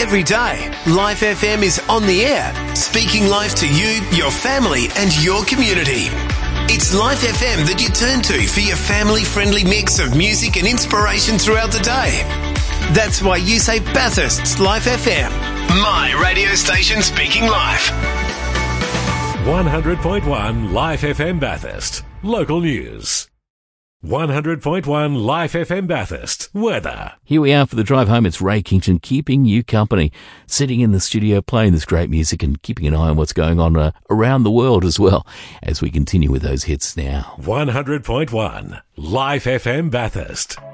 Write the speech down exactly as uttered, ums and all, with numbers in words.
Every day, Life F M is on the air, speaking life to you, your family and your community. It's Life F M that you turn to for your family-friendly mix of music and inspiration throughout the day. That's why you say Bathurst's Life F M, my radio station speaking life. one hundred point one Life F M Bathurst. Local news. one hundred point one Life F M Bathurst. Weather. Here we are for the drive home. It's Ray Kington keeping you company, sitting in the studio playing this great music and keeping an eye on what's going on uh, around the world as well as we continue with those hits now. one hundred point one Life F M Bathurst.